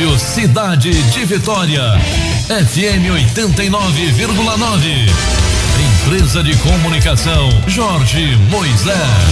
Rádio Cidade de Vitória, FM 89,9. Empresa de Comunicação Jorge Moisés.